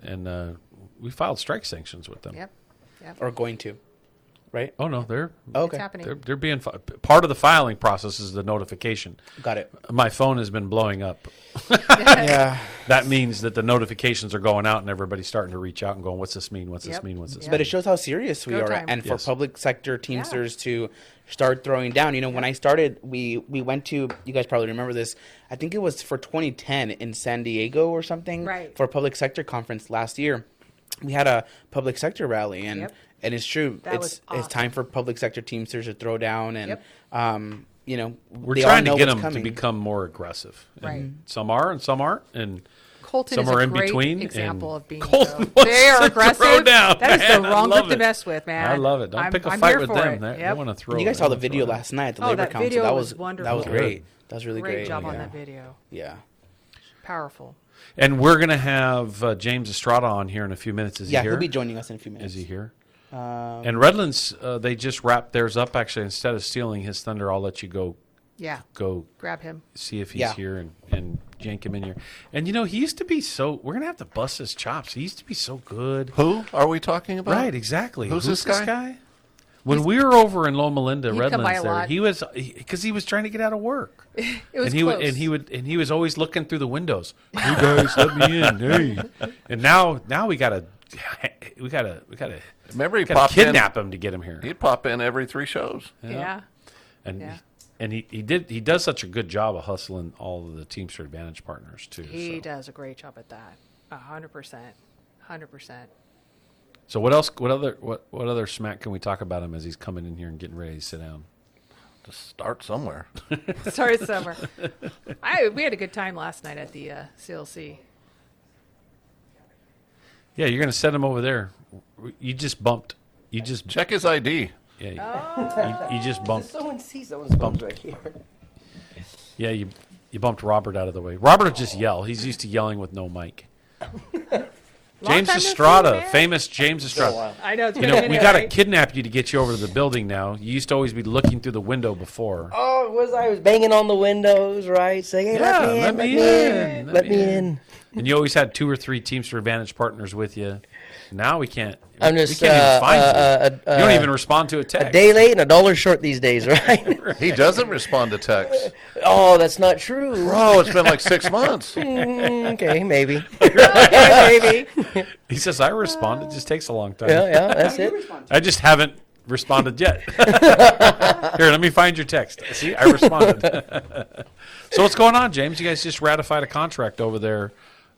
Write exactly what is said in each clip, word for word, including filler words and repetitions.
and uh, we filed strike sanctions with them. Yep. Yep. Or going to, right? Oh no, they're Okay. It's happening. they're they're being fi- part of the filing process is the notification. Got it. My phone has been blowing up. Yeah. That means that the notifications are going out and everybody's starting to reach out and going, "What's this mean? What's this Yep. mean? What's this?" Yep. But it shows how serious we Go are, time. and for Yes. public sector Teamsters to start throwing down. You know, when I started, we we went to. You guys probably remember this. I think it was for twenty ten in San Diego or something. Right. For a public sector conference last year, we had a public sector rally, and Yep. and it's true. That it's was it's awesome. time for public sector Teamsters to throw down, and Yep. um, you know, We're they all trying to know get what's them coming. to become more aggressive. And Right. some are and some aren't, and Colton some is are a in great between. example and of being Colton so. wants They are to aggressive. throw down, That is man. the I wrong love group to it. mess with, man. I love it. Don't I'm- pick a I'm fight here with for them. it. They, they Yep. want to throw. You guys they saw the wanna throw video down. last night at the Oh, Labor that Council. video That was was wonderful. That was Good. great. That was really Great great. job on yeah. that video. Yeah. Powerful. And we're going to have uh, James Estrada on here in a few minutes. Is Yeah, he here? he'll be joining us in a few minutes. Is he here? Um, And Redlands, uh, they just wrapped theirs up. Actually, instead of stealing his thunder, I'll let you go Yeah. go Grab him. see if he's Yeah. here and, and yank him in here. And you know, he used to be so. We're gonna have to bust his chops. He used to be so good. Who are we talking about? Right, exactly. Who's this guy? When we were over in Loma Linda, He'd come by Redlands, a there, lot. he was because he, he was trying to get out of work. It was and he close. would and he would and he was always looking through the windows. Hey guys, let me in. Hey. And now now we gotta we gotta we gotta, Remember he gotta popped kidnap him to get him here. in. He'd pop in every three shows. Yeah. And Yeah. and he, he did he does such a good job of hustling all of the Teamster Advantage partners too. He so. does a great job at that. A hundred percent. Hundred percent. So what else? What other what what other smack can we talk about him as he's coming in here and getting ready to sit down? Just start somewhere. Sorry, Summer. I we had a good time last night at the uh, C L C. Yeah, you're gonna set him over there. You just bumped. You just Check his I D. yeah. You, Oh. you, you just bumped. Someone sees someone's bumped right here. Yeah, you you bumped Robert out of the way. Robert will just yell. He's used to yelling with no mic. Long James time no see, Estrada, man. famous James Estrada. I know. It's You been know, a we minute, got to right? kidnap you to get you over to the building now. You used to always be looking through the window before. Oh, was I was banging on the windows, right? Saying, "Hey, Yeah, let me in, let let me me in, in, let let me me in." in." And you always had two or three Teamster Advantage partners with you. Now we can't. I'm we just can't uh, even find uh, you. uh, uh, you don't even respond to a text. a day late and a dollar short these days, right? He doesn't respond to texts. Oh, that's not true. Bro, it's been like six months. Mm, okay, maybe. Maybe. He says I respond. It just takes a long time. Yeah, yeah, that's it. I just haven't responded yet. Here, let me find your text. See, I responded. So what's going on, James? You guys just ratified a contract over there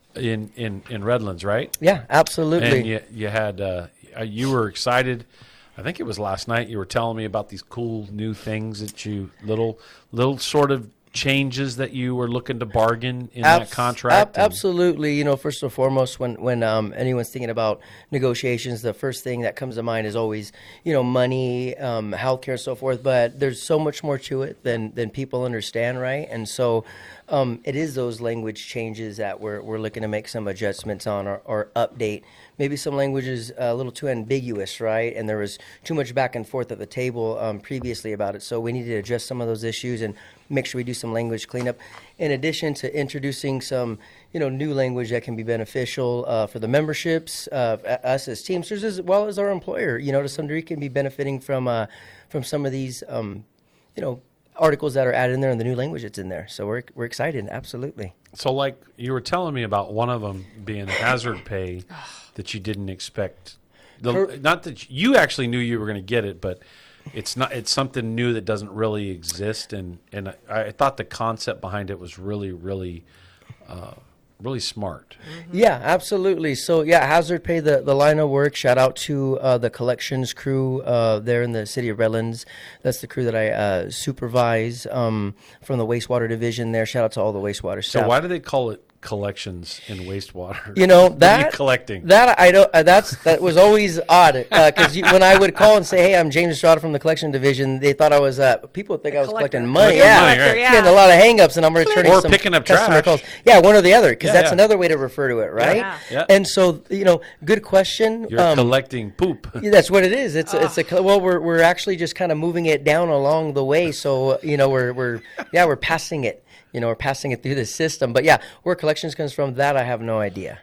in in, in Redlands, right? Yeah, absolutely. And you you had uh, you were excited. I think it was last night. You were telling me about these cool new things that you little little sort of changes that you were looking to bargain in that Abs- contract. ab- absolutely. You know, first and foremost, when when um, anyone's thinking about negotiations, the first thing that comes to mind is always, you know, money, um, healthcare, and so forth. But there's so much more to it than than people understand, right? And so, um, it is those language changes that we're we're looking to make some adjustments on or, or update. Maybe some language is a little too ambiguous, right? And there was too much back and forth at the table um, previously about it. So we need to address some of those issues and make sure we do some language cleanup. In addition to introducing some, you know, new language that can be beneficial uh, for the memberships, uh, us as Teamsters, as well as our employer. You know, to some degree, can be benefiting from uh, from some of these, um, you know, articles that are added in there and the new language that's in there. So we're we're excited, absolutely. So, like you were telling me about one of them being hazard pay that you didn't expect. The, Cor- not that you actually knew you were going to get it, but it's not. It's something new that doesn't really exist, and and I, I thought the concept behind it was really, really, uh, really smart. Yeah, absolutely. So, yeah, hazard pay, the, the line of work. Shout out to uh, the collections crew uh, there in the city of Redlands. That's the crew that I uh, supervise um, from the wastewater division there. Shout out to all the wastewater So staff. why do they call it collections in wastewater? You know What are you that collecting. that I don't. Uh, that's that was always odd because when I would call and say, "Hey, I'm James Estrada from the collection division," they thought I was. Uh, people would think I was collector. collecting money. Collecting Yeah, money, right. Yeah. getting a lot of hangups, and I'm returning Or some picking up customer trash. calls. Yeah, one or the other, because Yeah, that's yeah. another way to refer to it, right? Yeah. Yeah. And so, you know, good question. You're Um, collecting poop. Yeah, that's what it is. It's it's a cl- well, we're we're actually just kind of moving it down along the way. So you know, we're we're yeah, we're passing it. You know, we're passing it through the system. But yeah, where collections comes from, that I have no idea.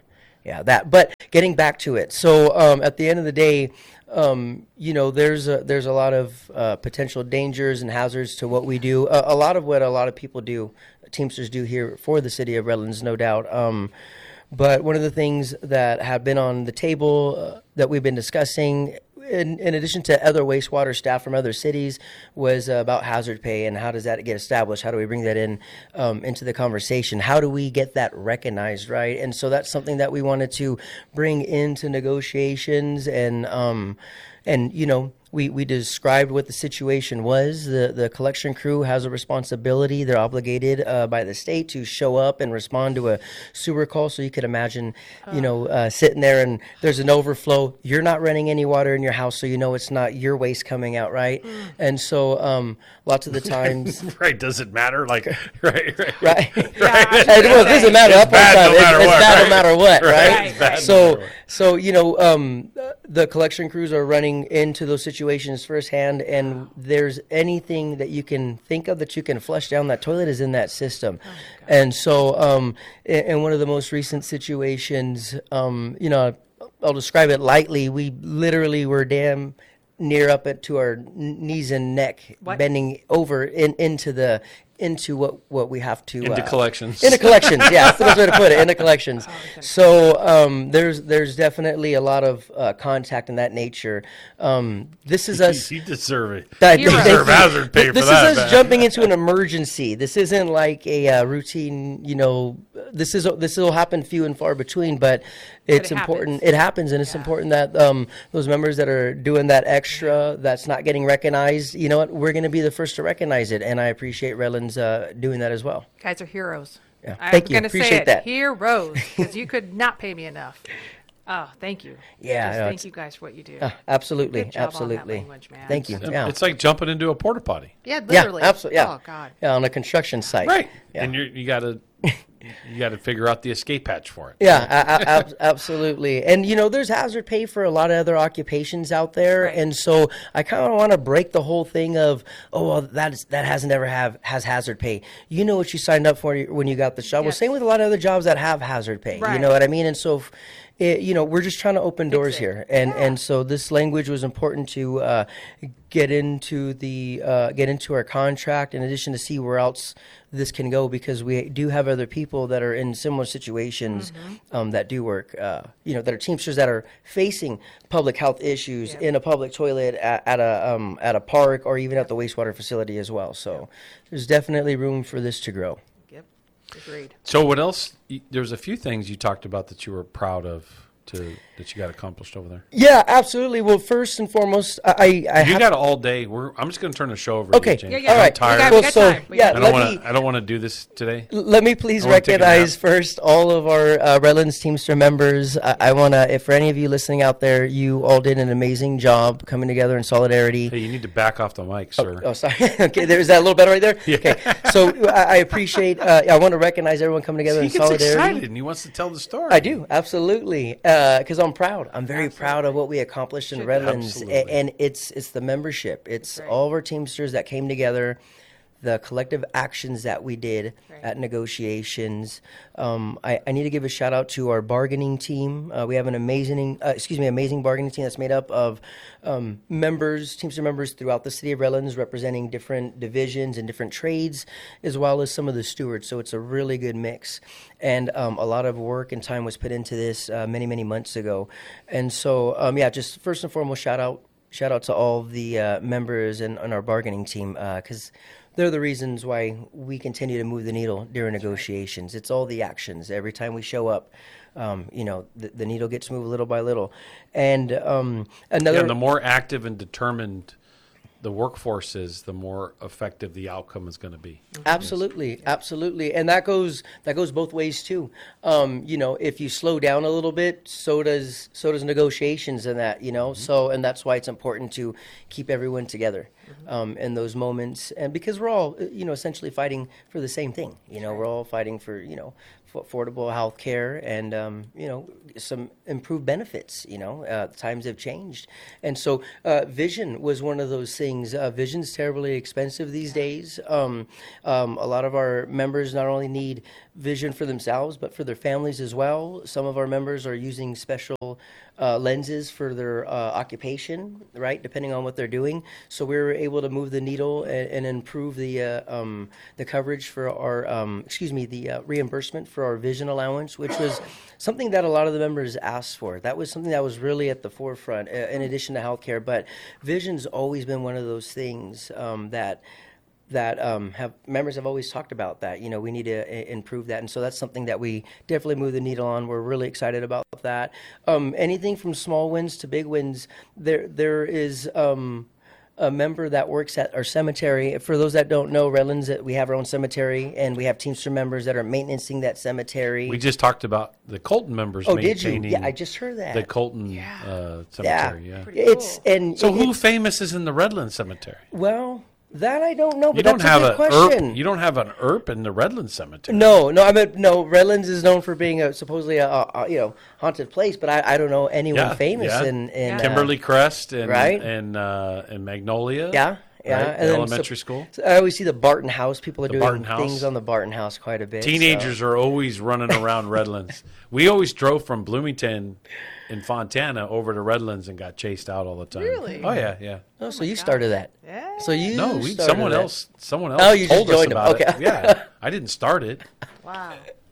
yeah, that. But getting back to it, so um, at the end of the day, um, you know, there's a, there's a lot of uh, potential dangers and hazards to what we do. A, a lot of what a lot of people do, Teamsters do here for the city of Redlands, no doubt. Um, but one of the things that have been on the table uh, that we've been discussing, in, in addition to other wastewater staff from other cities, was uh, about hazard pay and how does that get established? How do we bring that in um, into the conversation? How do we get that recognized, right? And so that's something that we wanted to bring into negotiations, and um, and you know, we, we described what the situation was. The the collection crew has a responsibility. They're obligated uh, by the state to show up and respond to a sewer call. So you could imagine, you know, uh, sitting there and there's an overflow. You're not running any water in your house, so you know it's not your waste coming out, right? Mm. And so um, lots of the times, right? Does it matter? Like, right, right, right, Yeah, right. And, well, it doesn't matter. It's up or bad down. no It's, matter it's what, bad right? no matter what, Right. right? Right, right. So, so you know, um, the collection crews are running into those situations firsthand, and there's anything that you can think of that you can flush down that toilet is in that system. Oh, And so, um, in, in one of the most recent situations, um, you know, I'll describe it lightly. We literally were damn near up at, to our kn- knees and neck, What? bending over in, into the into what, what we have to Into uh, collections. into collections. Yeah, that's the best way to put it. Into collections. Oh, okay. So um, there's there's definitely a lot of uh, contact in that nature. Um, this is us. You deserve it. That- Heroes. thank Deserve you. hazard pay for This that, is us man. jumping into an emergency. This isn't like a uh, routine. You know, this is this will happen few and far between, but it's it important. happens. It happens, and it's Yeah. important that um, those members that are doing that extra, that's not getting recognized. You know what? We're going to be the first to recognize it, and I appreciate Redlands uh, doing that as well. Guys are heroes. Yeah. I'm Thank you. going to say Appreciate it. that. Heroes, because you could not pay me enough. Oh, thank you. Yeah, Just no, thank it's- you guys for what you do. Uh, absolutely, Good job on that absolutely. language, man. Thank you. And Yeah, It's like jumping into a porta potty. Yeah, yeah, literally. absolutely. Yeah. Oh, God. Yeah, on a construction site. Right. Yeah. And you you got to you got to figure out the escape hatch for it. Yeah, a- a- ab- absolutely. And, you know, there's hazard pay for a lot of other occupations out there. Right. And so I kind of want to break the whole thing of, oh, well, that, is, that hasn't ever have has hazard pay. You know what you signed up for when you got this job. Well, Yes. same with a lot of other jobs that have hazard pay. You Right. know what I mean? And so, if, it, you know, we're just trying to open doors it. here. And Yeah. and so this language was important to uh, get into the uh, get into our contract, in addition to see where else this can go, because we do have other people that are in similar situations um, that do work, uh, you know, that are Teamsters that are facing public health issues Yeah. in a public toilet at, at a um, at a park or even at the wastewater facility as well. So there's definitely room for this to grow. Yep. Agreed. So what else? y- There's a few things you talked about that you were proud of to that you got accomplished over there. Yeah, absolutely. Well, first and foremost, I, I You have got all day. We're, I'm just going to turn the show over to okay. you, James. Yeah, yeah. All I'm right. tired. We got- Well, we got so time. We yeah, got I let don't me want to. I don't want to do this today. Let me please I wanna take a recognize nap. first all of our uh, Redlands Teamster members. I, I want to, if for any of you listening out there, you all did an amazing job coming together in solidarity. Hey, you need to back off the mic, sir. Oh, sorry. Okay, there's that a little better right there. Okay, so I, I appreciate. Uh, I want to recognize everyone coming together he in gets solidarity. excited and he wants to tell the story. I do, absolutely, because I'm proud. I'm very proud of what we accomplished in Should be. Redlands, Absolutely. a- and it's it's the membership. It's right. all of our Teamsters that came together, the collective actions that we did Right. at negotiations. Um, I, I need to give a shout out to our bargaining team. Uh, we have an amazing, uh, excuse me, amazing bargaining team that's made up of um, members, Teamster members throughout the city of Redlands, representing different divisions and different trades, as well as some of the stewards. So it's a really good mix, and um, a lot of work and time was put into this uh, many, many months ago. And so, um, yeah, just first and foremost, shout out, shout out to all the uh, members and, and our bargaining team, because they're the reasons why we continue to move the needle during negotiations. It's all the actions. Every time we show up, um, you know, the, the needle gets moved little by little. And um, another, Yeah, and the more active and determined the workforce is, the more effective the outcome is going to be. absolutely, absolutely, and that goes that goes both ways too. Um, you know, if you slow down a little bit, so does so does negotiations and that. You know, so and that's why it's important to keep everyone together. um, in those moments, and because we're all, uh, you know, essentially fighting for the same thing. You know, we're all fighting for, you know, for affordable health care and, um, you know, some improved benefits. You know, uh, times have changed. And so uh, vision was one of those things. Uh, vision's terribly expensive these days. Um, um, a lot of our members not only need vision for themselves, but for their families as well. Some of our members are using special uh, lenses for their uh, occupation, right, depending on what they're doing. So we were able to move the needle and, and improve the uh, um, the coverage for our, um, excuse me, the uh, reimbursement for our vision allowance, which was something that a lot of the members asked for. That was something that was really at the forefront, uh, in addition to healthcare. But vision's always been one of those things um, that that um, have members have always talked about that. You know, we need to uh, improve that. And so that's something that we definitely move the needle on. We're really excited about that. Um, anything from small wins to big wins, there there is um, a member that works at our cemetery. For those that don't know, Redlands, uh, we have our own cemetery, and we have Teamster members that are maintaining that cemetery. We just talked about the Colton members oh, did you? maintaining Yeah, I just heard that. the Colton uh, cemetery. Yeah. Pretty It's cool. and So it- who famous is in the Redlands Cemetery? Well, that I don't know, but You don't that's have a a good question. ERP, you don't have an E R P in the Redlands Cemetery. No, no, I mean, no. Redlands is known for being a supposedly a, a, a you know haunted place, but I, I don't know anyone Yeah, famous yeah. in in Yeah. uh, Kimberly Crest and Right. and uh, and Magnolia. yeah, yeah. right? And The then elementary so- school. so I always see the Barton House. People are The doing Barton House. things on the Barton House quite a bit. so- Teenagers are always running around Redlands. We always drove from Bloomington in Fontana over to Redlands and got chased out all the time. Really? Oh yeah, yeah. Oh, so my you God. started that. Yeah. So you No, we started someone that. else someone else Oh, you just told us joined them. about Okay. it. Yeah. I didn't start it. Wow.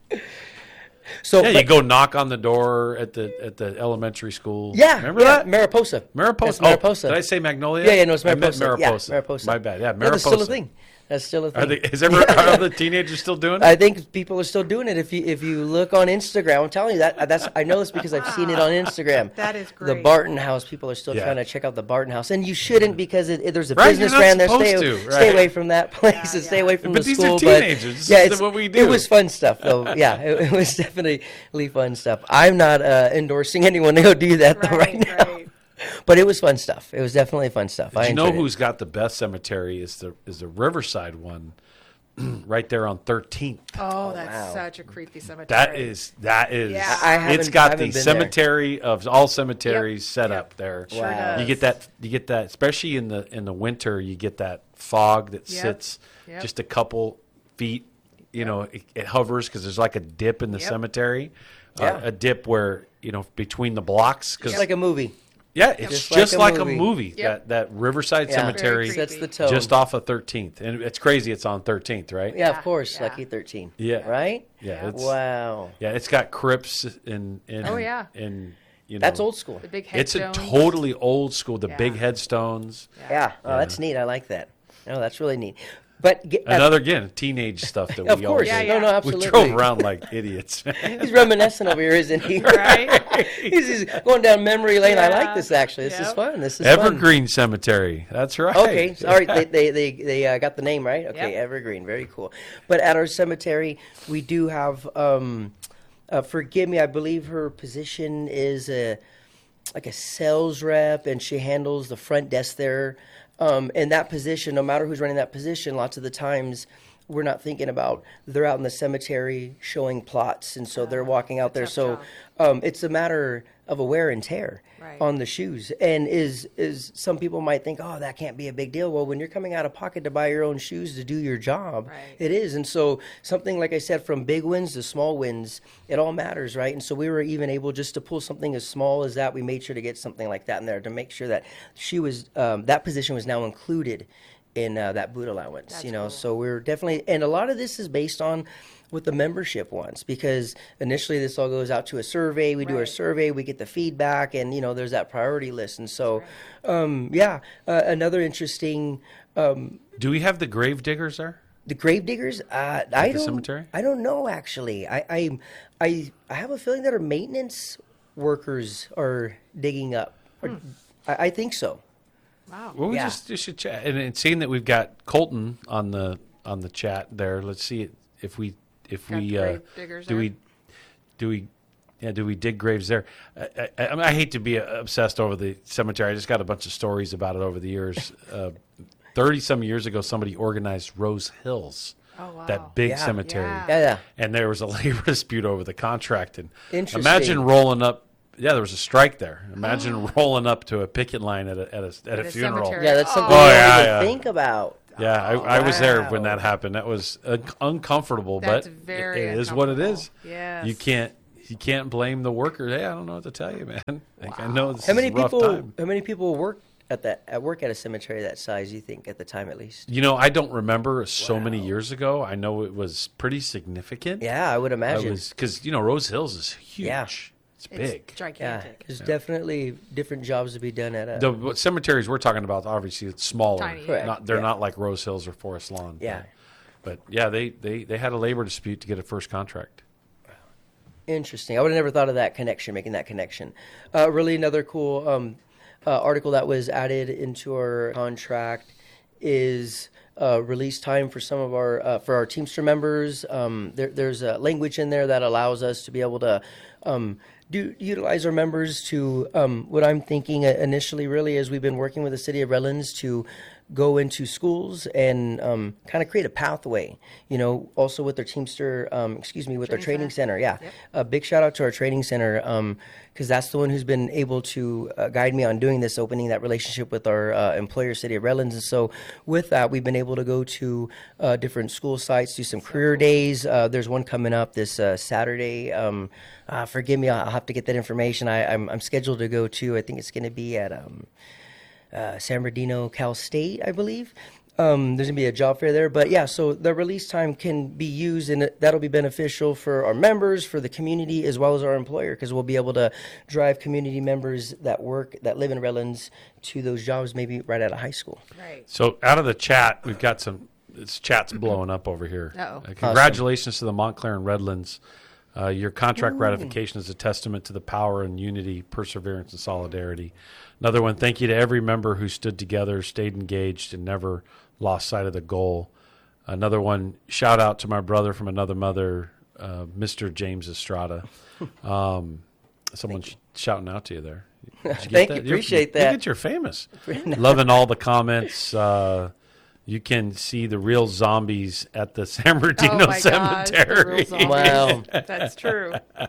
So Yeah, but- you go knock on the door at the at the elementary school. Yeah, Remember yeah, that? Mariposa. Mariposa. That's Mariposa. Oh, did I say Magnolia? Yeah, yeah, no, it's I meant Mariposa. Yeah, Mariposa. Mariposa. My bad. Yeah, Yeah, Mariposa. that's still a thing. That's still a thing. Are they, is ever, are the teenagers still doing it? I think people are still doing it. If you if you look on Instagram, I'm telling you that that's I know this because I've seen it on Instagram. That is The great. Barton House. People are still Yeah. trying to check out the Barton House, and you shouldn't because it, it- there's a Right, business you're not ran there. Stay, supposed to, stay right. away from that place Yeah, and stay yeah. away from But the these are school. teenagers. This yeah, is it's, what we It do. was fun stuff, though. Yeah, it, it was definitely fun stuff. I'm not uh, endorsing anyone to go do that though right, Right, now, right. but it was fun stuff. It was definitely fun stuff. I Do you know enjoyed it. who's got the best cemetery? Is the is the Riverside one, right there on thirteenth. Oh, that's wow. such a creepy cemetery. That is that is. Yeah. I haven't- it's got haven't the been there. cemetery of all cemeteries set Yep. up there. Sure Wow. does. You get that. You get that, especially in the in the winter. You get that fog that Yep. sits Yep. just a couple feet. You know, it, it hovers because there's like a dip in the Yep. cemetery. Yeah. Uh, a dip where you know between the blocks. Cause, It's like a movie. yeah, it's Just just, like like, a a movie. movie. Yep. That that Riverside Yeah. Cemetery Very Sets the creepy. tone. just off of thirteenth, and it's crazy. It's on thirteenth, right? Yeah, Yeah, of course. yeah. Lucky thirteen. Yeah. Right? Yeah, it's, Wow. yeah, it's got crypts and and Oh, yeah. and you know That's old school. The big It's a headstones. totally old school. The Yeah. big headstones. Yeah. Oh, that's neat. I like that. No, that's really neat. But get, Another again, teenage stuff that of we course. always Yeah, did. yeah. No, no, We absolutely. drove around like idiots. He's reminiscing over here, isn't he? Right? he's, he's going down memory lane. I like Yeah. this actually. This is Yep. fun. This is fun. Evergreen Cemetery. That's right. Okay, sorry, they they they, they uh, got the name right. Okay, Yep. Evergreen, very cool. But at our cemetery, we do have. Um, uh, forgive me, I believe her position is a like a sales rep, and she handles the front desk there. Um, and that position, no matter who's running that position, lots of the times we're not thinking about they're out in the cemetery showing plots, and so they're walking out there. tough So job. um, it's a matter of a wear and tear Right. on the shoes. And is is some people might think, oh, that can't be a big deal. Well, when you're coming out of pocket to buy your own shoes to do your job, Right. it is. And so something like I said, from big wins to small wins, it all matters, right? And so we were even able just to pull something as small as that. We made sure to get something like that in there to make sure that she was um, that position was now included in uh, that boot allowance. That's you know, cool. so we're definitely, and a lot of this is based on what the membership wants, because initially this all goes out to a survey. We do our Right. survey, we get the feedback, and you know, there's that priority list. And so, um, yeah, uh, another interesting. Um, Do we have the grave diggers there? the grave diggers, uh, I the don't. cemetery? I don't know actually. I, I, I, I have a feeling that our maintenance workers are digging up. Or, Hmm. I, I think so. Wow. Well, we Yeah. just, just should chat. And, and seeing that we've got Colton on the on the chat there, let's see if we if Got we the uh, grave diggers do there? we do we yeah do we dig graves there? I, I, I, mean, I hate to be uh, obsessed over the cemetery. I just got a bunch of stories about it over the years. Uh, thirty some years ago, somebody organized Rose Hills, Oh, wow. that big Yeah. cemetery. Yeah. Yeah, yeah. And there was a labor dispute over the contract. And Interesting. imagine rolling up. Yeah, there was a strike there. Imagine rolling up to a picket line at a at a, at At a a funeral. cemetery. Yeah, that's Oh. something Oh, I yeah, don't even yeah. think about. Yeah, I, I was there when Wow. that happened. That was uh, uncomfortable, That's but very it is what it is. uncomfortable. Yes. You can't you can't blame the workers. Hey, I don't know what to tell you, man. Like, I know this How many is a rough people? time. How many people work at that at work at a cemetery that size? You think at the time at least? You know, I don't remember so many years ago. I know it was pretty significant. Yeah, I would I imagine. was because you know Rose Hills is huge. Yeah. It's It's big. yeah, gigantic. there's definitely different jobs to be done at a. The what cemeteries we're talking about, obviously, it's smaller. Tiny, Correct. Not, they're Yeah. not like Rose Hills or Forest Lawn. Yeah. But, but yeah, they, they, they had a labor dispute to get a first contract. Interesting. I would have never thought of that connection, making that connection. Uh, really, another cool um, uh, article that was added into our contract is uh, release time for some of our uh, for our Teamster members. Um, there, there's a language in there that allows us to be able to um, do utilize our members to um, what I'm thinking initially. Really, is we've been working with the city of Redlands to go into schools and um, kind of create a pathway. You know, also with their Teamster, um, excuse me, with their Training training center. Yeah, Yep. a big shout out to our training center because that's the one who's been able to uh, guide me on doing this, opening that relationship with our uh, employer, City of Redlands. And so with that, we've been able to go to uh, different school sites, do some career days. Uh, there's one coming up this uh, Saturday. Um, uh, forgive me, I'll have to get that information. I, I'm, I'm scheduled to go to, I think it's going to be at um, uh, San Bernardino, Cal State, I believe. Um, there's going to be a job fair there. But yeah, so the release time can be used, and it- that'll be beneficial for our members, for the community, as well as our employer, because we'll be able to drive community members that work, that live in Redlands to those jobs maybe right out of high school. Right. So out of the chat, we've got some. This chat's blowing up over here. Uh-oh. Uh, congratulations to the Montclair and Redlands. Uh, your contract ratification is a testament to the power and unity, perseverance, and solidarity. Another one, thank you to every member who stood together, stayed engaged, and never lost sight of the goal. Another one, shout out to my brother from another mother, uh, Mister James Estrada. Um, someone's shouting out to you there. Did you get Thank you. You're- Appreciate Look that. at you're famous. Loving all the comments. Uh, you can see the real zombies at the San Bernardino Oh my gosh, the real Cemetery. zombies. Wow. That's true.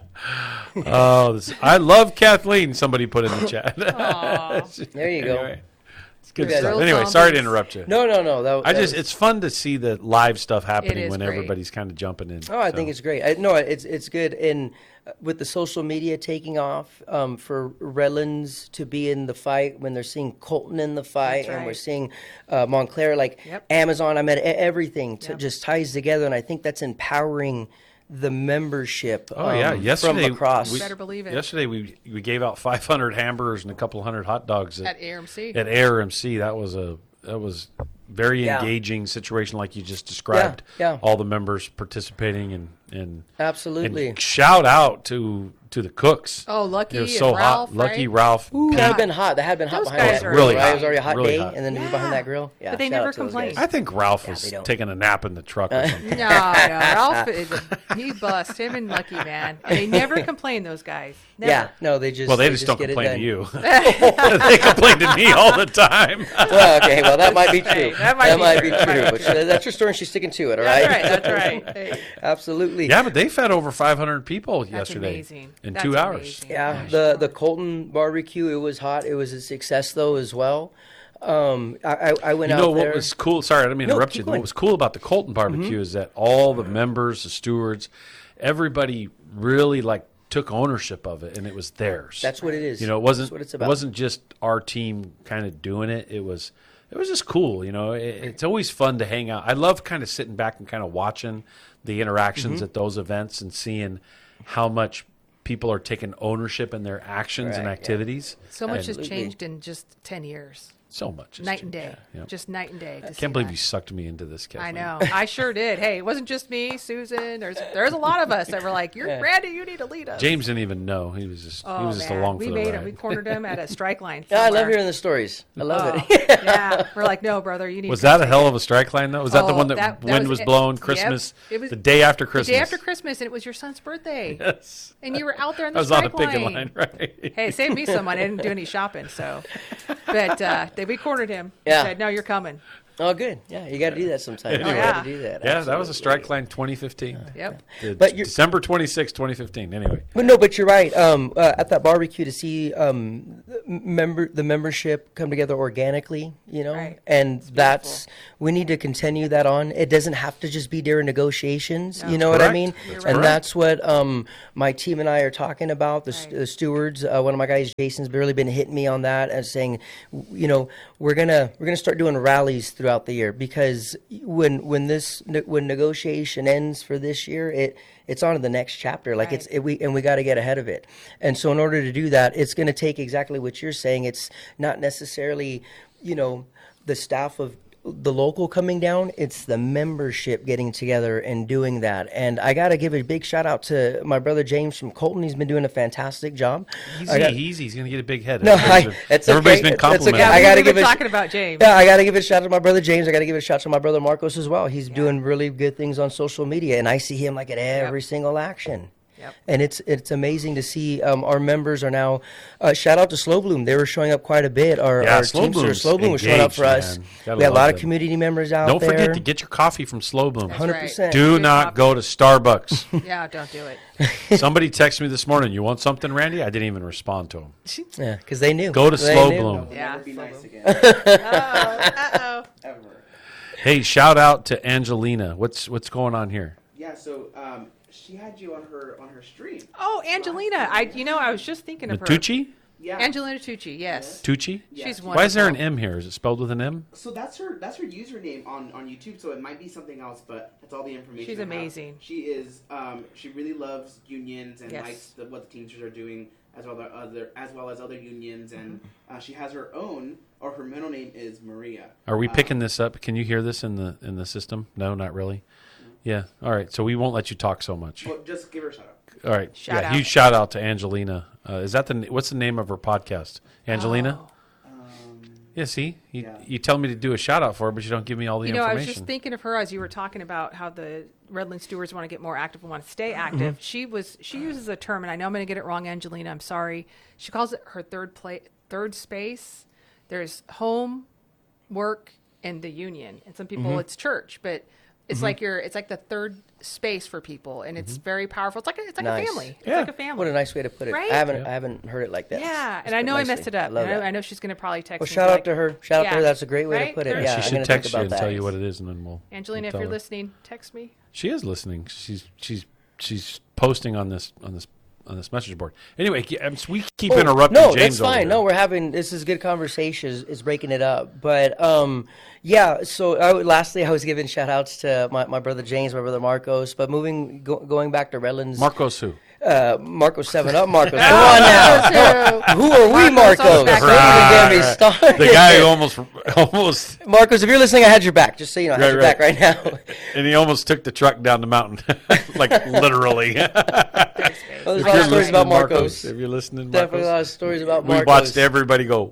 Oh, this, I love Kathleen. Somebody put in the chat. Aw. There you go. Anyway, it's good Real stuff. Anyway, sorry to zombies. interrupt you. No, no, no. That, I that just was- it's fun to see the live stuff happening is when great. everybody's kind of jumping in. Oh, I So, think it's great. I, no, it's it's good. And uh, with the social media taking off, um, for Redlands to be in the fight when they're seeing Colton in the fight, That's and we're right. seeing uh, Montclair, like Yep. Amazon. I mean, e- everything to Yep. just ties together, and I think that's empowering the membership. Oh yeah, um, yesterday from across. we, Better believe it. Yesterday we we gave out five hundred hamburgers and a couple hundred hot dogs At at, A R M C. at A R M C. That was a that was very Yeah. engaging situation, like you just described. yeah. All the members participating and and Absolutely. And shout out to to the cooks. Oh, Lucky It was and so Ralph, hot. Lucky right? Ralph. Ooh, Pete. that had been hot. That had been hot Those behind guys that are grill, really right? hot. It was already a hot Really day, hot. and then to be Yeah. behind that grill. Yeah, But they shout never out to those complain. guys. I think Ralph Yeah, was they don't. taking a nap in the truck or something. No, no, Ralph is a, he bust him and Lucky, man. And they never complain, those guys. Never. Yeah, no, they just Well, they just don't get it complain to done. you. They complain to me all the time. Well, okay, well that might be true. Hey, that might be be true. true. Might But be she- that's your story, and she's sticking to it. All That's right. right. That's right. Hey, Absolutely. Yeah, but they fed over five hundred people that's yesterday amazing. in That's two hours. amazing. Yeah, Gosh. the the Colton barbecue, it was hot. It was a success though as well. Um, I, I, I went You out know what there. was cool? Sorry, I didn't mean to No, interrupt keep you. going. What was cool about the Colton barbecue is that all the members, the stewards, everybody really like took ownership of it, and it was theirs. That's what it is. You know, it wasn't That's what it's it about. wasn't just our team kind of doing it. It was it was just cool. You know, it, it's always fun to hang out. I love kind of sitting back and kind of watching the interactions Mm-hmm. at those events and seeing how much people are taking ownership in their actions and Right, yeah. activities. So much has Absolutely. changed in just ten years. So much. has Night and changed. day. Yeah. Just night and day. to see Can't believe that. you sucked me into this, I Kathleen. know. I sure did. Hey, it wasn't just me, Susan. There's there's a lot of us that were like, "You're Yeah. Randy. You need to lead us." James didn't even know. He was just oh, he was just man. along we for the made ride. him. We cornered him at a strike line. Yeah, I love somewhere. hearing the stories. I love Oh, it. yeah, we're like, no, brother, you need. Was to come that a take hell it." of a strike line though? Was that the Oh, one that, that- that wind was was it. blowing Yep. Christmas? It was the day after Christmas. The day after Christmas, and it was your son's birthday, Yes. and you were out there on I the was on a strike picket line. line, right? Hey, it saved me some money. I didn't do any shopping, so. But uh, they, we cornered him. Yeah. Said, "No, you're coming." Oh, good. Yeah, you got to do that sometime. Anyway. You got to do that. Yeah, that was a Absolutely. strike line twenty fifteen. Yep. The But you're- December twenty-sixth, twenty fifteen. Anyway. But no, but you're right. Um, uh, at that barbecue to see um, member the membership come together organically, you know, Right. and that's we need to continue that on. It doesn't have to just be during negotiations. No. You know what I Correct. mean? That's and correct. that's what um, my team and I are talking about. The, st- Right. the stewards. Uh, one of my guys, Jason's, really been hitting me on that and saying, w- you know, we're gonna we're gonna start doing rallies throughout the year because when when this ne- when negotiation ends for this year, it it's on to the next chapter. Like Right. it's it, we and we got to get ahead of it. And so in order to do that, it's going to take exactly what you're saying. It's not necessarily, you know, the staff of the local coming down. It's the membership getting together and doing that. And I got to give a big shout out to my brother James from Colton. He's been doing a fantastic job. Easy, I got- easy. He's going to get a big head. No, Everybody's I- been- it's everybody's okay. been It's okay. complimenting. Yeah, I we gotta were give even a sh- talking about James. Yeah, I got to give a shout out to my brother James. I got to give a shout out to my brother Marcos as well. He's doing really good things on social media, and I see him like at every single action. Yep. And it's it's amazing to see um, our members are now. Uh, shout out to Slow Bloom. They were showing up quite a bit. Our, Yeah, our Slow Teamster Bloom's Slow Bloom was showing up for engaged, us. man. Gotta We had a love lot of them. community members out Don't there. forget to get your coffee from Slow Bloom. That's one hundred right. percent. Do Good not coffee. go to Starbucks. Yeah, don't do it. Somebody texted me this morning, you want something, Randy? I didn't even respond to him. Yeah, because they knew. Go to They Slow knew. Bloom. Yeah. Never be nice again. Uh-oh. Ever. Hey, shout out to Angelina. What's what's going on here? Yeah. So um, she had you on her on her stream. Oh, Angelina. I, you know, I was just thinking of her. Natucci? Yeah. Angelina Tucci, yes. Tucci? Yeah. She's wonderful. Why is there an M here? Is it spelled with an M? So that's her. That's her username on, on YouTube. So it might be something else, but that's all the information. She's I have. amazing. She is. Um, she really loves unions and Yes. likes the, what the Teamsters are doing, as well as other as well as other unions. And uh, she has her own, or her middle name is Maria. Are we Uh, picking this up? Can you hear this in the in the system? No, not really. Yeah. All right. So we won't let you talk so much. Well, just give her a shout out. All right. Shout yeah. out. Huge shout out to Angelina. Uh, is that the what's the name of her podcast? Angelina. Oh. Um, Yeah. See, you, Yeah. you tell me to do a shout out for her, but you don't give me all the You know, I was information. just thinking of her as you were talking about how the Redland stewards want to get more active and want to stay active. She was she uses a term, and I know I'm going to get it wrong, Angelina. I'm sorry. She calls it her third play, third space. There's home, work, and the union. And some people it's church, but it's like your it's like the third space for people, and it's very powerful. It's like a, it's like Nice. a family. It's Yeah. like a family. What a nice way to put it. Right? I haven't Yeah. I haven't heard it like that. Yeah, It's and I put know I nicely. messed it up. I love I know, that. I know she's going to probably text Well, me. shout like, out to her. Shout out Yeah. to her. That's a great way Right? to put it. Third Yeah, she I'm should gonna text think you about and that. tell you what it is, and then we'll. Angelina, we'll if tell you're her. listening, text me. She is listening. She's she's she's posting on this on this on this message board. Anyway, ke- um, we keep Oh, interrupting no, James. that's fine. over No, here. we're having this is good conversation. Is, is breaking it up, but um, yeah. So I, would- lastly, I was giving shout outs to my, my brother James, my brother Marcos. But moving go, going back to Redlands, Marcos who? uh, Marcos Seven Up, Marcos. Come on now. Two. Who are we, Marcos Marcos? on the back. Don't even get me Right, started. The guy who almost almost Marcos, if you're listening, I had your back. Just so you know, I had Right, your right. back right now. and he almost took the truck down the mountain, like literally. Well, there's If a lot you're of stories listening, about Marcos. if you're listening, Definitely a lot Marcos, of stories about we Marcos. watched everybody go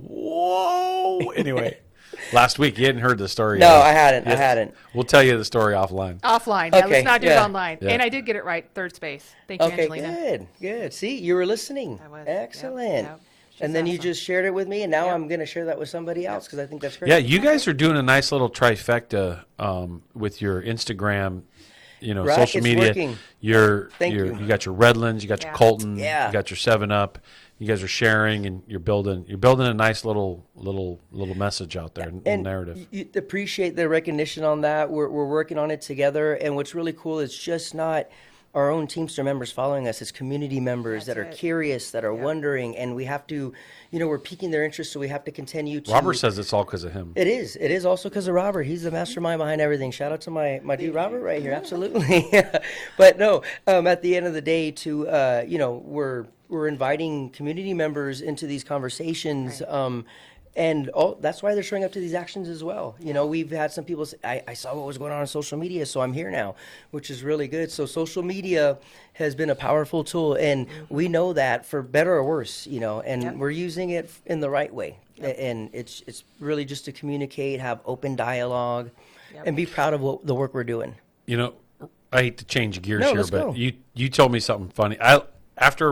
whoa. Anyway, last week you hadn't heard the story. No, yet. I hadn't. I Yes. hadn't. We'll tell you the story offline. Offline. Yeah, Okay, let's not do yeah. it online. Yeah. And I did get it right. Third space. Thank you, Okay, Angelina. good, good. See, you were listening. I was. Yep, Excellent. yep. She's And then you awesome. just shared it with me, and now Yep. I'm going to share that with somebody else because I think that's great. Yeah, you guys are doing a nice little trifecta um, with your Instagram, you know, Right, social it's media. working. Your, Thank your, you. you got your Redlands, you got your Yeah. Colton, Yeah. you got your Seven Up. You guys are sharing, and you're building. You're building a nice little, little, little message out there, little and narrative. you you appreciate the recognition on that. We're we're working on it together, and what's really cool is just not our own Teamster members following us. It's community members That's that are it. curious, that are Yep. wondering, and we have to, you know, we're piquing their interest, so we have to continue to. Robert says it's all because of him. It is. It is also because of Robert. He's the mastermind behind everything. Shout out to my, my dude Robert right here. Absolutely. But no, um, at the end of the day, to uh, you know, we're we're inviting community members into these conversations. Right. Um, and all, that's why they're showing up to these actions as well. You know, we've had some people say, I, I saw what was going on on social media, so I'm here now, which is really good. So social media has been a powerful tool, and we know that for better or worse, you know, and Yep. we're using it in the right way. And it's it's really just to communicate, have open dialogue, Yep. and be proud of what, the work we're doing. You know, I hate to change gears No, here, let's but go. you you told me something funny. I after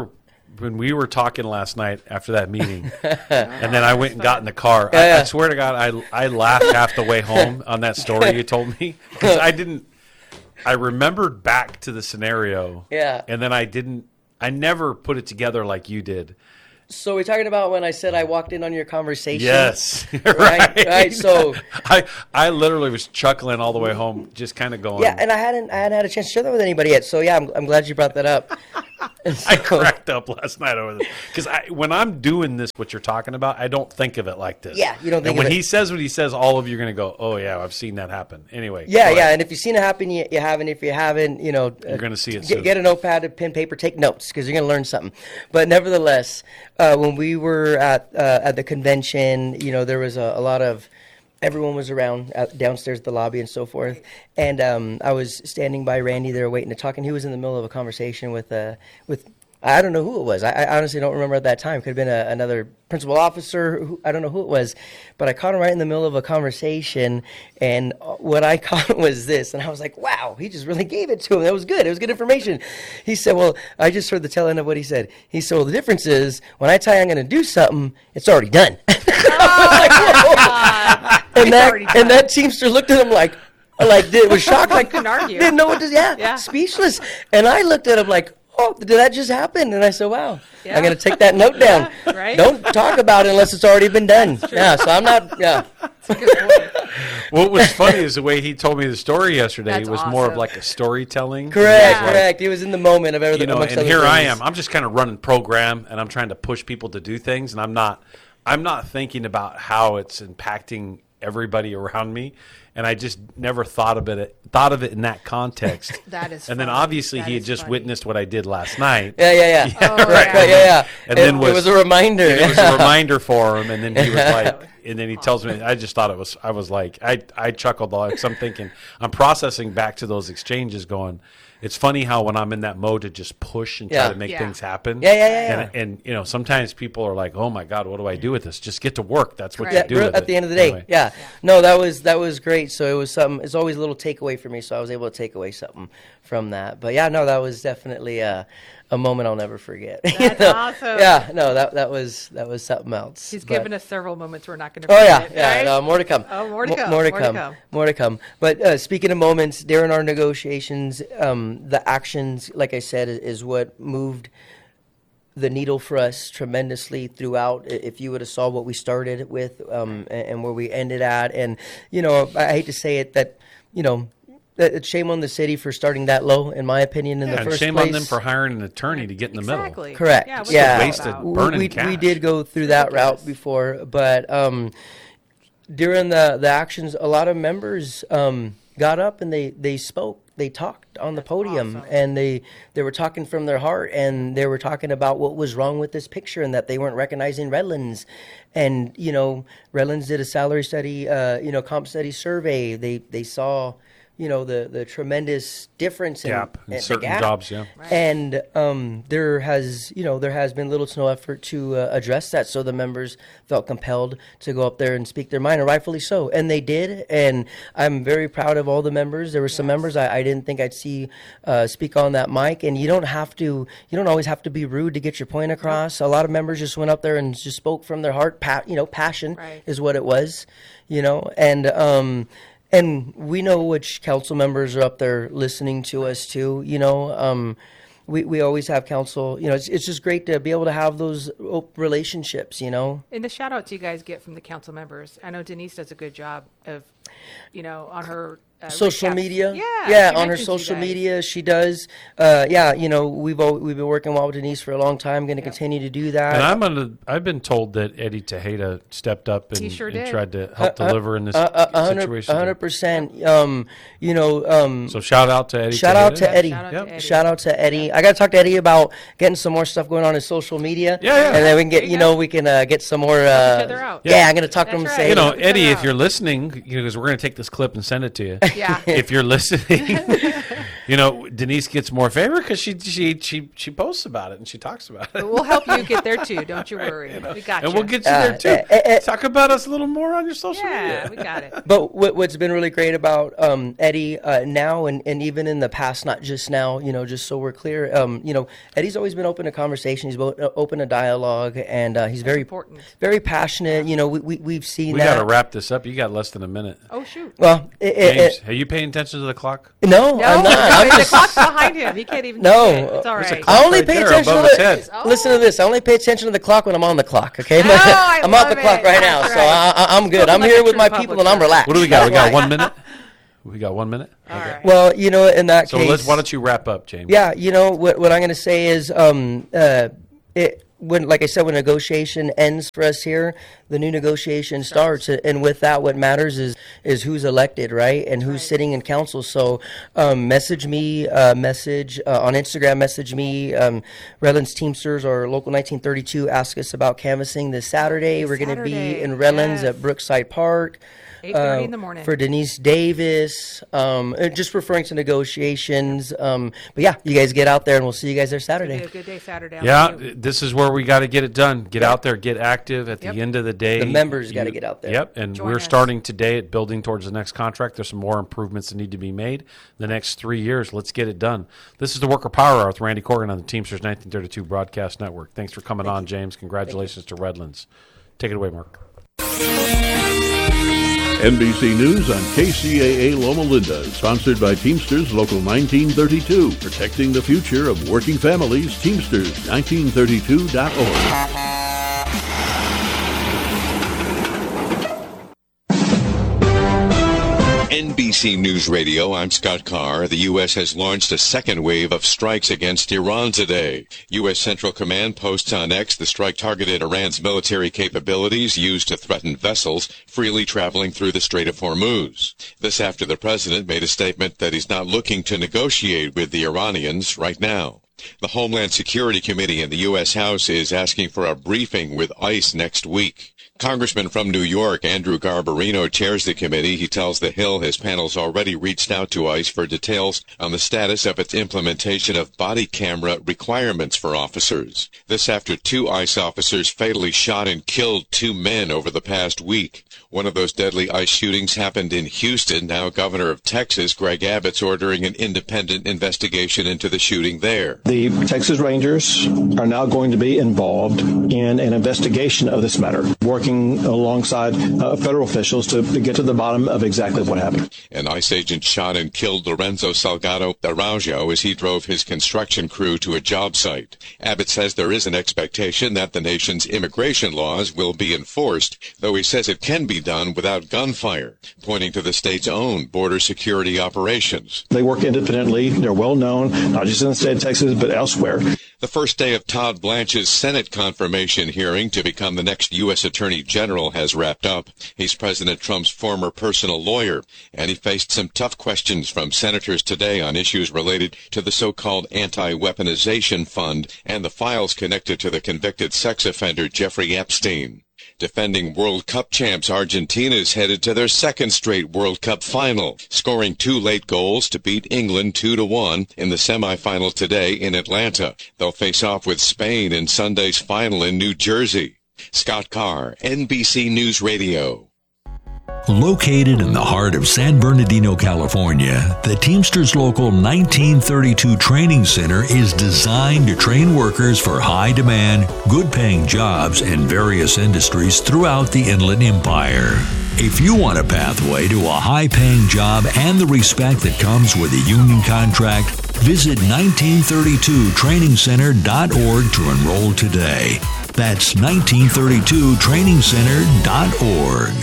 when we were talking last night after that meeting, and then I went and got in the car. I, Yeah, yeah. I swear to God, I I laughed half the way home on that story you told me because I didn't. I remembered back to the scenario. Yeah. And then I didn't. I never put it together like you did. So we're talking about when I said I walked in on your conversation. Yes. Right, right. So I I literally was chuckling all the way home, just kind of going. yeah, and I hadn't I hadn't had a chance to share that with anybody yet. So yeah, I'm I'm glad you brought that up. And I so- cracked up last night over this because I, when I'm doing this, what you're talking about, I don't think of it like this. Yeah, you don't think And when of it- he says what he says, all of you are going to go, "Oh yeah, I've seen that happen." Anyway. Yeah, go yeah, ahead. and if you've seen it happen, you, you haven't. If you haven't, you know, You're gonna see it Get, soon. get a notepad, a pen, paper, take notes because you're gonna learn something. But nevertheless, uh, when we were at uh, at the convention, you know, there was a, a lot of everyone was around at, downstairs at the lobby and so forth, and um, I was standing by Randy there waiting to talk, and he was in the middle of a conversation with uh, with. I don't know who it was. I, I honestly don't remember at that time. Could have been a, another principal officer. Who, I don't know who it was. But I caught him right in the middle of a conversation, and what I caught was this. And I was like, wow, he just really gave it to him. That was good. It was good information. He said, well, I just heard the tail end of what he said. He said, well, the difference is when I tell you I'm going to do something, it's already done. God. and, It's that, already done. and that Teamster looked at him like, like did, was shocked. Like, Couldn't argue. Didn't know what to, yeah, Yeah. speechless. And I looked at him like, oh, did that just happen? And I said, wow, Yeah. I'm going to take that note down. Yeah, right? Don't talk about it unless it's already been done. Yeah, so I'm not, yeah. What was funny is the way he told me the story yesterday That's was more of awesome. like a storytelling. Correct, Yeah. correct. He was in the moment of everything. You know, amongst and other here I things. am. I'm just kind of running program, and I'm trying to push people to do things, and I'm not. I'm not thinking about how it's impacting everybody around me, and I just never thought of it. Thought of it in that context. That is And then funny. obviously That he had is just funny. witnessed what I did last night. Yeah, yeah, yeah. Oh, right, yeah. right, yeah, yeah. And it, then it was- was a reminder. It was a reminder for him, and then he was like, and then he tells me, I just thought it was, I was like, I, I chuckled because I'm thinking, I'm processing back to those exchanges going, it's funny how when I'm in that mode to just push and try Yeah. to make Yeah. things happen. Yeah, yeah, yeah, And, and, you know, sometimes people are like, oh my God, what do I do with this? Just get to work. That's what Correct. you Yeah, do real- with at it. the end of the day, Anyway. yeah. No, that was that was great. So it was something. It's always a little takeaway for me. So I was able to take away something from that. But yeah, no, that was definitely a, a moment I'll never forget. You That's know? awesome. Yeah, no, that that was that was something else. He's But- given us several moments we're not going to Oh yeah, forget. yeah. right? No, more to come. Oh, more to Mo- come, More to more to come. come. More to come. But uh, speaking of moments, during our negotiations, um, the actions, like I said, is, is what moved the needle for us tremendously throughout. I- If you would have saw what we started with um, and, and where we ended at, and you know, I hate to say it, that you know, that it's shame on the city for starting that low, in my opinion, in Yeah, the and first shame place. on them for hiring an attorney to get in the Exactly. middle. Correct. Yeah. what's Yeah. that Wasted about? W- burning we, cash. we did go through that route Ridiculous. before, but um, during the, the actions, a lot of members um, got up and they, they spoke. They talked on the podium, awesome. and they, they were talking from their heart, and they were talking about what was wrong with this picture and that they weren't recognizing Redlands. And, you know, Redlands did a salary study, uh, you know, comp study survey. They they saw, you know, the, the tremendous difference Gap in in, the certain gap. jobs, yeah. Right. And um, there has, you know, there has been little to no effort to uh, address that. So the members felt compelled to go up there and speak their mind, and rightfully so. And they did. And I'm very proud of all the members. There were some members I, I didn't think I'd see uh, speak on that mic. And you don't have to, you don't always have to be rude to get your point across. A lot of members just went up there and just spoke from their heart. Pa- you know, passion Right. is what it was. You know, and. Um, And we know which council members are up there listening to us too. You know, um, we we always have council. You know, it's it's just great to be able to have those op- relationships. You know, And the shout outs you guys get from the council members. I know Denise does a good job of, you know, on her uh, social recaps. media. Yeah, yeah, she on her mentions you social guys. media, she does. Uh, yeah, you know, we've al- we've been working well with Denise for a long time. Going to continue to do that. And I'm gonna, I've been told that Eddie Tejeda stepped up and, He sure and did. tried to help deliver in this Uh, uh, a hundred- situation. a hundred percent. Um, you know, um, So shout out to Eddie. Shout out Tejeda. to Eddie. Shout out Yep. to Eddie. Shout out to Eddie. I got to talk to Eddie about getting some more stuff going on in social media. Yeah, yeah. And then we can get, There you you go. know, we can uh, get some more. Uh, each other out. Yeah, Yeah. I'm going to talk to him and That's say, right. You know, Help each other Eddie, if out. you're listening, you know, because we're going to take this clip and send it to you. Yeah. If you're listening, you you know, Denise gets more favor because she she she she posts about it and she talks about it. But we'll help you get there too. Don't you worry. We got And you. we'll get you Uh, there too. uh, uh, Talk about us a little more on your social yeah, media. we got it. But what, what's been really great about um, Eddie uh, now and, and even in the past, not just now, you know, just so we're clear, um, you know, Eddie's always been open to conversation. He's bo- open to dialogue, and uh, he's very important. very passionate. You know, we, we we've seen We that. got to wrap this up. You got less than a minute. Oh shoot. Well, it, it, James, it, are you paying attention to the clock? no, No, I'm not. no, I'm the just, clock's behind him. He can't even. No, see it. It's all there's a right. clock. I only right pay there attention to above his the. head. Oh. Listen to this. I only pay attention to the clock when I'm on the clock. Okay, Oh, I I'm off the love clock it. right now, That's so right. I, I, I'm good. Spoken I'm like here a with my true people, and I'm public relaxed. What do we got? We got That's one why. minute. We got one minute. All right. Well, you know, in that So case, let's. Why don't you wrap up, James? yeah, you know what? What I'm going to say is, um, uh, it when, like I said, when negotiation ends for us here, the new negotiation starts, and with that, what matters is is who's elected, right, and who's Right. sitting in council. So, um, message me, uh, message uh, on Instagram, message me, um, Redlands Teamsters or Local nineteen thirty-two. Ask us about canvassing this Saturday. This We're going to be Saturday, in Redlands yes. at Brookside Park. eight thirty uh, in the morning. For Denise Davis, um, uh, just referring to negotiations. Um, but yeah, you guys get out there, and we'll see you guys there It'll Saturday. be a good day Saturday. I'll Yeah, see you. this is where we got to get it done. Get out there, get active. At Yep. the end of the day, The members gotta you- get out there. Yep, and Join we're us. starting today at building towards the next contract. There's some more improvements that need to be made. The next three years, let's get it done. This is the Worker Power Hour with Randy Corgan on the Teamsters nineteen thirty-two Broadcast Network. Thanks for coming on, James. Congratulations to Redlands. Take it away, Mark. N B C News on K C A A Loma Linda, sponsored by Teamsters Local nineteen thirty-two, protecting the future of working families. Teamsters nineteen thirty-two dot org. N B C News Radio, I'm Scott Carr. The U S has launched a second wave of strikes against Iran today. U S Central Command posts on X the strike targeted Iran's military capabilities used to threaten vessels freely traveling through the Strait of Hormuz. This after the president made a statement that he's not looking to negotiate with the Iranians right now. The Homeland Security Committee in the U S House is asking for a briefing with ICE next week. Congressman from New York, Andrew Garbarino, chairs the committee. He tells The Hill his panel's already reached out to ICE for details on the status of its implementation of body camera requirements for officers. This after two ICE officers fatally shot and killed two men over the past week. One of those deadly ICE shootings happened in Houston. Now Governor of Texas, Greg Abbott's ordering an independent investigation into the shooting there. The Texas Rangers are now going to be involved in an investigation of this matter, working alongside uh, federal officials to, to get to the bottom of exactly what happened. An ICE agent shot and killed Lorenzo Salgado Araujo as he drove his construction crew to a job site. Abbott says there is an expectation that the nation's immigration laws will be enforced, though he says it can be done without gunfire, pointing to the state's own border security operations. They work independently. They're well known, not just in the state of Texas, but elsewhere. The first day of Todd Blanche's Senate confirmation hearing to become the next U S Attorney General has wrapped up. He's President Trump's former personal lawyer, and he faced some tough questions from senators today on issues related to the so-called anti-weaponization fund and the files connected to the convicted sex offender Jeffrey Epstein. Defending World Cup champs Argentina is headed to their second straight World Cup final, scoring two late goals to beat England two to one in the semifinal today in Atlanta. They'll face off with Spain in Sunday's final in New Jersey. Scott Carr, N B C News Radio. Located in the heart of San Bernardino, California, the Teamsters Local nineteen thirty-two Training Center is designed to train workers for high-demand, good-paying jobs in various industries throughout the Inland Empire. If you want a pathway to a high-paying job and the respect that comes with a union contract, visit nineteen thirty-two training center dot org to enroll today. That's nineteen thirty-two training center dot org.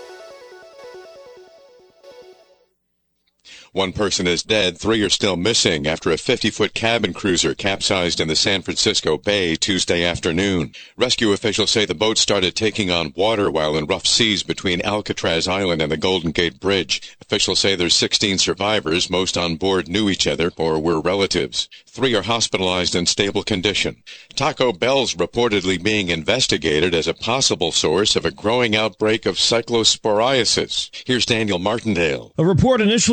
One person is dead, three are still missing after a fifty-foot cabin cruiser capsized in the San Francisco Bay Tuesday afternoon. Rescue officials say the boat started taking on water while in rough seas between Alcatraz Island and the Golden Gate Bridge. Officials say there's sixteen survivors. Most on board knew each other or were relatives. Three are hospitalized in stable condition. Taco Bell's reportedly being investigated as a possible source of a growing outbreak of cyclosporiasis. Here's Daniel Martindale. A report initially in the Washington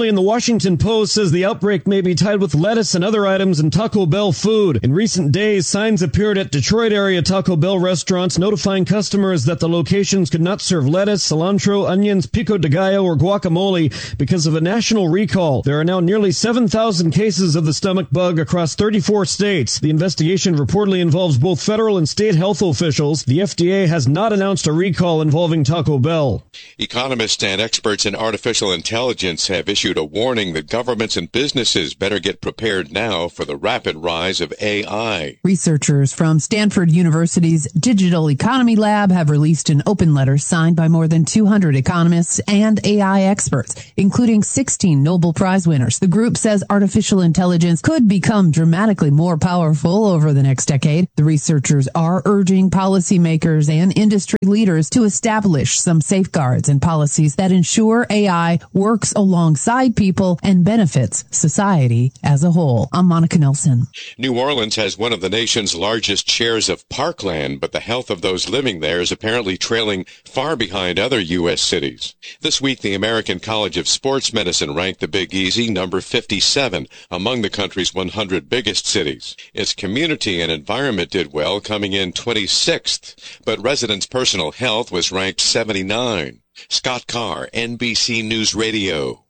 Washington Post says the outbreak may be tied with lettuce and other items in Taco Bell food. In recent days, signs appeared at Detroit area Taco Bell restaurants notifying customers that the locations could not serve lettuce, cilantro, onions, pico de gallo, or guacamole because of a national recall. There are now nearly seven thousand cases of the stomach bug across thirty-four states. The investigation reportedly involves both federal and state health officials. The F D A has not announced a recall involving Taco Bell. Economists and experts in artificial intelligence have issued a warning that governments and businesses better get prepared now for the rapid rise of A I. Researchers from Stanford University's Digital Economy Lab have released an open letter signed by more than two hundred economists and A I experts, including sixteen Nobel Prize winners. The group says artificial intelligence could become dramatically more powerful over the next decade. The researchers are urging policymakers and industry leaders to establish some safeguards and policies that ensure A I works alongside people and benefits society as a whole. I'm Monica Nelson. New Orleans has one of the nation's largest shares of parkland, but the health of those living there is apparently trailing far behind other U S cities. This week, the American College of Sports Medicine ranked the Big Easy number fifty-seven among the country's one hundred biggest cities. Its community and environment did well, coming in twenty-sixth, but residents' personal health was ranked seventy-nine. Scott Carr, N B C News Radio.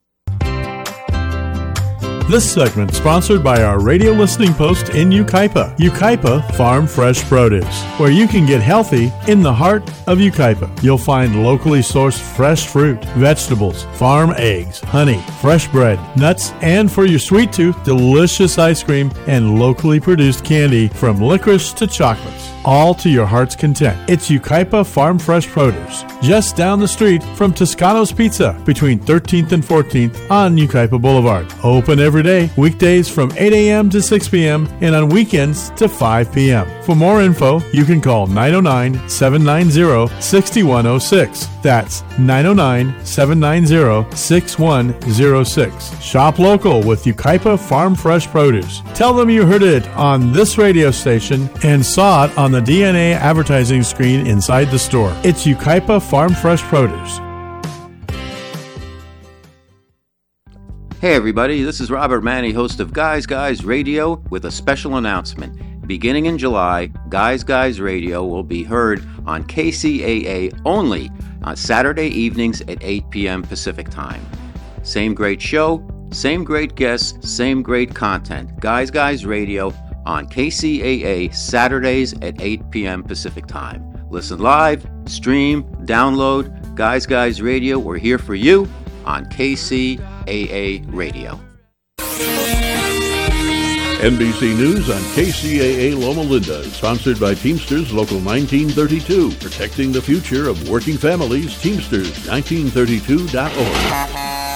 This segment sponsored by our radio listening post in Yucaipa, Yucaipa Farm Fresh Produce, where you can get healthy in the heart of Yucaipa. You'll find locally sourced fresh fruit, vegetables, farm eggs, honey, fresh bread, nuts, and for your sweet tooth, delicious ice cream and locally produced candy from licorice to chocolates, all to your heart's content. It's Yucaipa Farm Fresh Produce, just down the street from Toscano's Pizza, between thirteenth and fourteenth on Yucaipa Boulevard. Open every day, weekdays from eight a.m. to six p.m. and on weekends to five p.m. For more info, you can call nine oh nine, seven nine zero, six one oh six. That's nine oh nine, seven nine zero, six one oh six. Shop local with Yucaipa Farm Fresh Produce. Tell them you heard it on this radio station and saw it on the D N A advertising screen inside the store. It's Yucaipa Farm Fresh Produce. Hey everybody, this is Robert Manny, host of Guys Guys Radio, with a special announcement. Beginning in July, Guys Guys Radio will be heard on K C A A only on Saturday evenings at eight p.m. Pacific Time. Same great show, same great guests, same great content. Guys Guys Radio on K C A A Saturdays at eight p.m. Pacific Time. Listen live, stream, download. Guys Guys Radio, we're here for you on K C A A Radio. N B C News on K C A A Loma Linda, sponsored by Teamsters Local nineteen thirty-two, protecting the future of working families. Teamsters nineteen thirty-two dot org.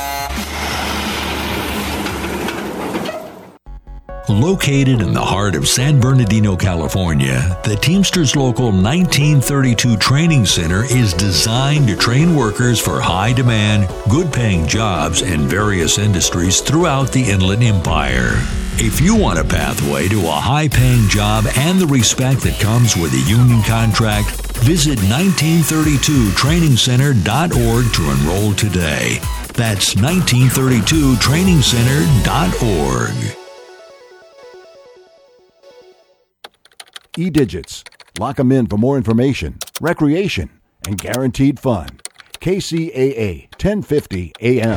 Located in the heart of San Bernardino, California, the Teamsters Local nineteen thirty-two Training Center is designed to train workers for high-demand, good-paying jobs in various industries throughout the Inland Empire. If you want a pathway to a high-paying job and the respect that comes with a union contract, visit nineteen thirty-two training center dot org to enroll today. That's nineteen thirty-two training center dot org. E-Digits. Lock them in for more information, recreation, and guaranteed fun. K C A A, ten fifty A M.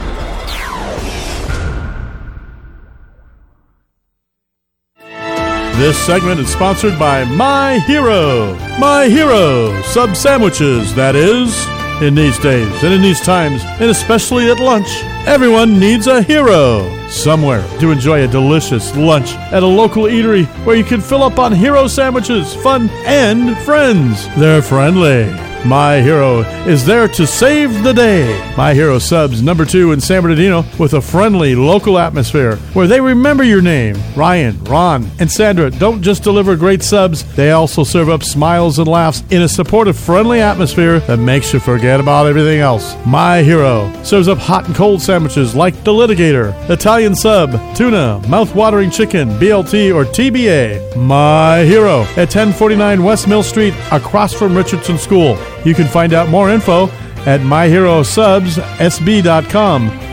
This segment is sponsored by My Hero. My Hero sub sandwiches, that is. In these days and in these times, and especially at lunch, everyone needs a hero. Somewhere to enjoy a delicious lunch at a local eatery where you can fill up on hero sandwiches, fun, and friends. They're friendly. My Hero is there to save the day. My Hero subs number two in San Bernardino with a friendly local atmosphere where they remember your name. Ryan, Ron, and Sandra don't just deliver great subs, they also serve up smiles and laughs in a supportive, friendly atmosphere that makes you forget about everything else. My Hero serves up hot and cold sandwiches like the Litigator, Italian sub, tuna, mouth-watering chicken, B L T, or T B A. My Hero at ten forty-nine West Mill Street across from Richardson School. You can find out more info at my hero subs s b dot com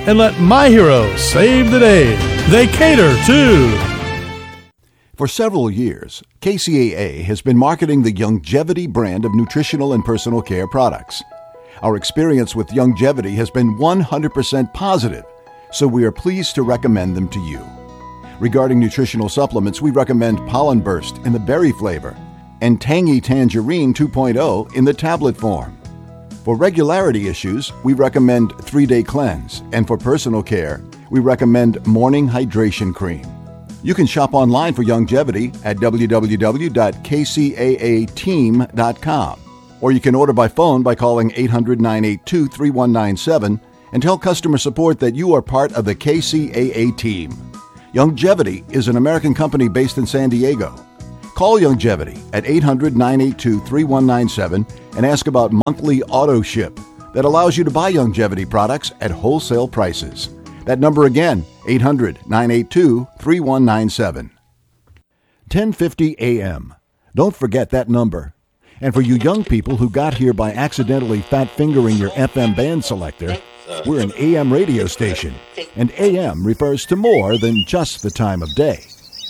and let my heroes save the day. They cater too. For several years, K C A A has been marketing the Youngevity brand of nutritional and personal care products. Our experience with Youngevity has been one hundred percent positive, so we are pleased to recommend them to you. Regarding nutritional supplements, we recommend Pollen Burst in the berry flavor and Tangy Tangerine two point oh in the tablet form. For regularity issues, we recommend three-day Cleanse, and for personal care, we recommend Morning Hydration Cream. You can shop online for Youngevity at w w w dot k c a a team dot com, or you can order by phone by calling eight hundred, nine eight two, three one nine seven and tell customer support that you are part of the K C A A team. Youngevity is an American company based in San Diego. Call Youngevity at eight hundred, nine eight two, three one nine seven and ask about monthly auto ship that allows you to buy Youngevity products at wholesale prices. That number again, eight hundred, nine eight two, three one nine seven. ten fifty A M. Don't forget that number. And for you young people who got here by accidentally fat-fingering your F M band selector, we're an A M radio station, and A M refers to more than just the time of day.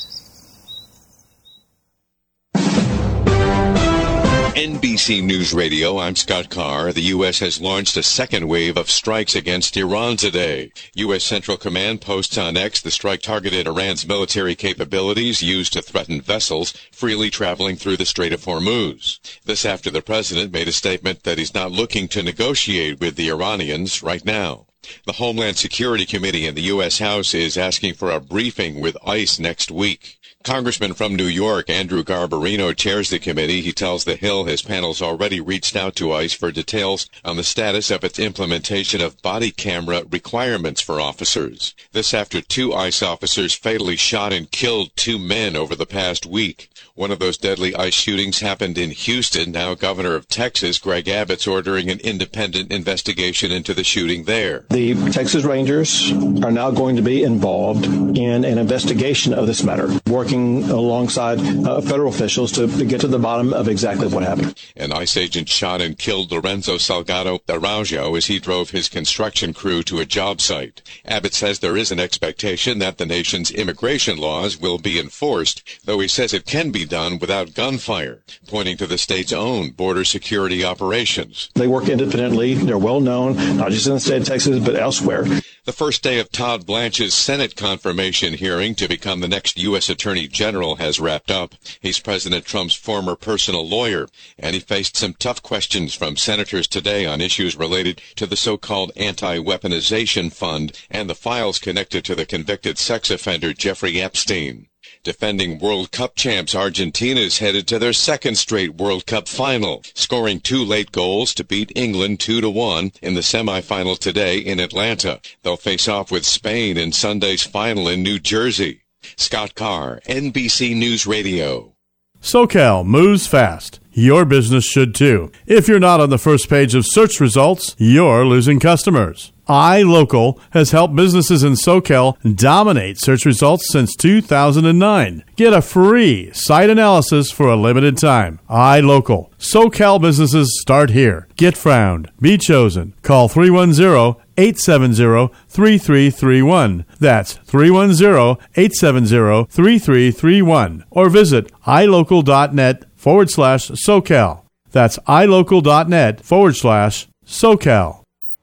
N B C News Radio, I'm Scott Carr. The U S has launched a second wave of strikes against Iran today. U S Central Command posts on X the strike targeted Iran's military capabilities used to threaten vessels freely traveling through the Strait of Hormuz. This after the president made a statement that he's not looking to negotiate with the Iranians right now. The Homeland Security Committee in the U S House is asking for a briefing with ICE next week. Congressman from New York, Andrew Garbarino, chairs the committee. He tells The Hill his panel's already reached out to ICE for details on the status of its implementation of body camera requirements for officers. This after two ICE officers fatally shot and killed two men over the past week. One of those deadly ICE shootings happened in Houston. Now Governor of Texas, Greg Abbott's ordering an independent investigation into the shooting there. The Texas Rangers are now going to be involved in an investigation of this matter, working alongside uh, federal officials to, to get to the bottom of exactly what happened. An ICE agent shot and killed Lorenzo Salgado Araujo as he drove his construction crew to a job site. Abbott says there is an expectation that the nation's immigration laws will be enforced, though he says it can be done without gunfire, pointing to the state's own border security operations. They work independently. They're well known, not just in the state of Texas, but elsewhere. The first day of Todd Blanche's Senate confirmation hearing to become the next U S Attorney General has wrapped up. He's President Trump's former personal lawyer, and he faced some tough questions from senators today on issues related to the so-called anti-weaponization fund and the files connected to the convicted sex offender Jeffrey Epstein. Defending World Cup champs Argentina is headed to their second straight World Cup final, scoring two late goals to beat England two to one in the semifinal today in Atlanta. They'll face off with Spain in Sunday's final in New Jersey. Scott Carr, N B C News Radio. SoCal moves fast. Your business should too. If you're not on the first page of search results, you're losing customers. iLocal has helped businesses in SoCal dominate search results since two thousand nine. Get a free site analysis for a limited time. iLocal. SoCal businesses start here. Get found. Be chosen. Call three one zero, eight seven zero, three three three one. That's three one zero, eight seven zero, three three three one. Or visit ilocal.net forward slash SoCal. That's ilocal.net forward slash SoCal.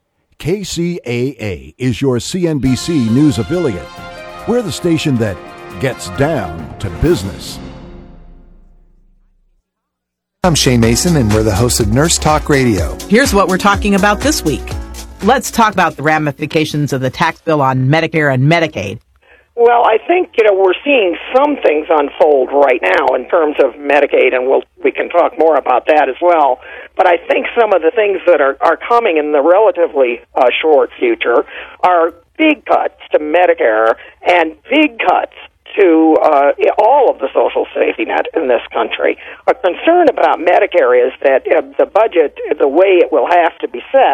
K C A A is your C N B C News affiliate. We're the station that gets down to business. I'm Shane Mason, and we're the hosts of Nurse Talk Radio. Here's what we're talking about this week. Let's talk about the ramifications of the tax bill on Medicare and Medicaid. Well, I think, you know, we're seeing some things unfold right now in terms of Medicaid, and we'll, we can talk more about that as well. But I think some of the things that are, are coming in the relatively uh, short future are big cuts to Medicare and big cuts to uh, all of the social safety net in this country. A concern about Medicare is that uh, the budget, the way it will have to be set,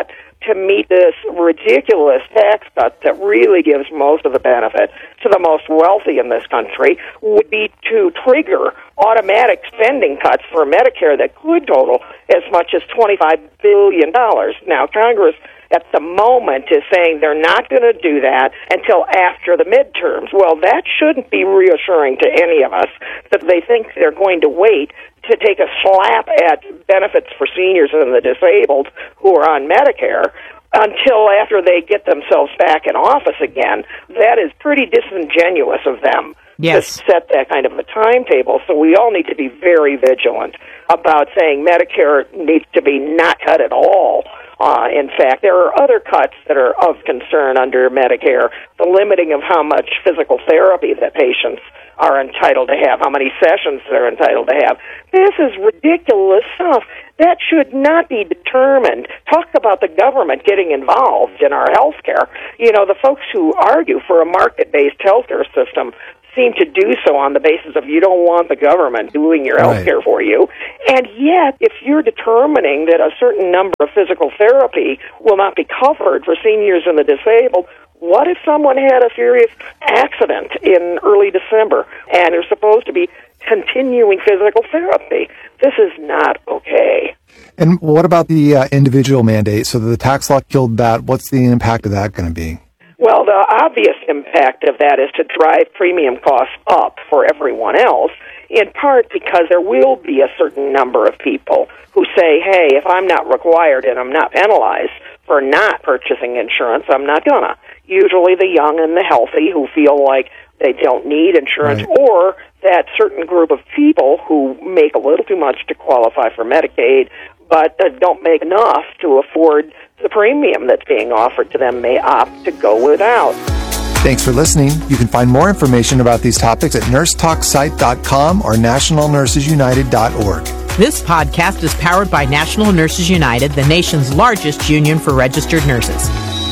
to meet this ridiculous tax cut that really gives most of the benefit to the most wealthy in this country would be to trigger automatic spending cuts for Medicare that could total as much as twenty-five billion dollars. Now, Congress at the moment is saying they're not going to do that until after the midterms. Well, that shouldn't be reassuring to any of us that they think they're going to wait to take a slap at benefits for seniors and the disabled who are on Medicare until after they get themselves back in office again. That is pretty disingenuous of them yes. to set that kind of a timetable. So we all need to be very vigilant about saying Medicare needs to be not cut at all. Uh, in fact, there are other cuts that are of concern under Medicare, the limiting of how much physical therapy that patients are entitled to have, how many sessions they're entitled to have. This is ridiculous stuff. That should not be determined. Talk about the government getting involved in our health care. You know, the folks who argue for a market-based health care system seem to do so on the basis of you don't want the government doing your health care for you. And yet, if you're determining that a certain number of physical therapy will not be covered for seniors and the disabled, what if someone had a serious accident in early December and they're supposed to be continuing physical therapy? This is not okay. And what about the uh, individual mandate? So the tax law killed that. What's the impact of that going to be? Well, the obvious impact of that is to drive premium costs up for everyone else, in part because there will be a certain number of people who say, hey, if I'm not required and I'm not penalized for not purchasing insurance, I'm not gonna. Usually the young and the healthy who feel like they don't need insurance, right. or that certain group of people who make a little too much to qualify for Medicaid but uh, don't make enough to afford the premium that's being offered to them may opt to go without. Thanks for listening. You can find more information about these topics at nurse talk site dot com or national nurses united dot org. This podcast is powered by National Nurses United, the nation's largest union for registered nurses.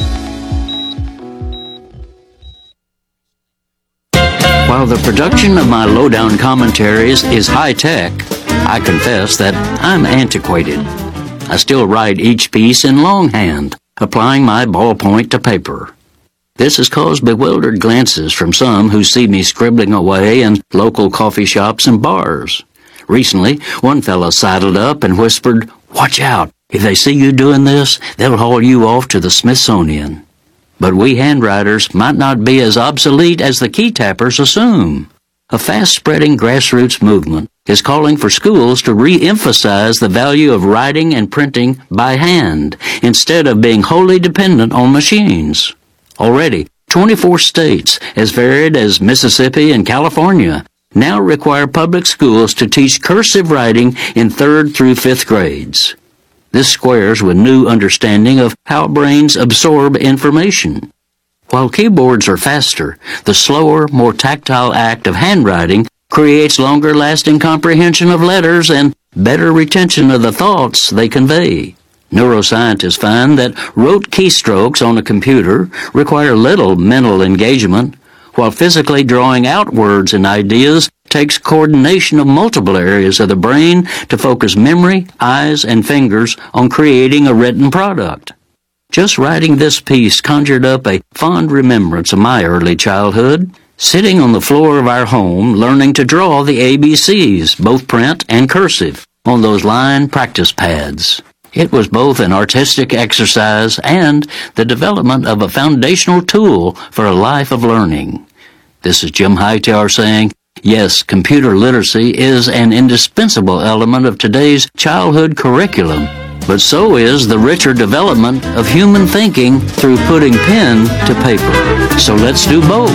While the production of my lowdown commentaries is high-tech, I confess that I'm antiquated. I still write each piece in longhand, applying my ballpoint to paper. This has caused bewildered glances from some who see me scribbling away in local coffee shops and bars. Recently, one fellow sidled up and whispered, "Watch out. If they see you doing this, they'll haul you off to the Smithsonian." But we handwriters might not be as obsolete as the key tappers assume. A fast-spreading grassroots movement is calling for schools to re-emphasize the value of writing and printing by hand instead of being wholly dependent on machines. Already, twenty-four states, as varied as Mississippi and California, now require public schools to teach cursive writing in third through fifth grades. This squares with new understanding of how brains absorb information. While keyboards are faster, the slower, more tactile act of handwriting creates longer-lasting comprehension of letters and better retention of the thoughts they convey. Neuroscientists find that rote keystrokes on a computer require little mental engagement, while physically drawing out words and ideas takes coordination of multiple areas of the brain to focus memory, eyes, and fingers on creating a written product. Just writing this piece conjured up a fond remembrance of my early childhood, sitting on the floor of our home learning to draw the A B Cs, both print and cursive, on those line practice pads. It was both an artistic exercise and the development of a foundational tool for a life of learning. This is Jim Hightower saying, yes, computer literacy is an indispensable element of today's childhood curriculum, but so is the richer development of human thinking through putting pen to paper. So let's do both.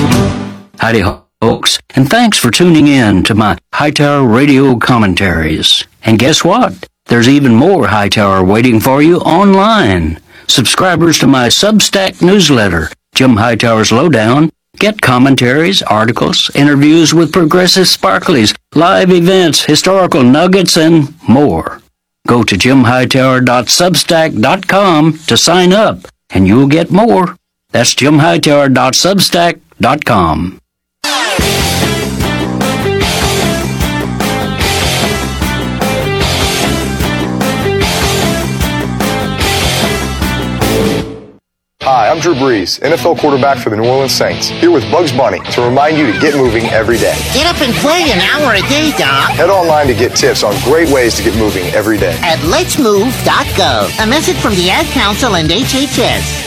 Howdy, folks, and thanks for tuning in to my Hightower Radio commentaries. And guess what? There's even more Hightower waiting for you online. Subscribers to my Substack newsletter, Jim Hightower's Lowdown, get commentaries, articles, interviews with progressive sparklies, live events, historical nuggets, and more. Go to jim hightower dot substack dot com to sign up, and you'll get more. That's jim hightower dot substack dot com. Hi, I'm Drew Brees, N F L quarterback for the New Orleans Saints, here with Bugs Bunny to remind you to get moving every day. Get up and play an hour a day, Doc. Head online to get tips on great ways to get moving every day. At lets move dot gov. A message from the Ad Council and H H S.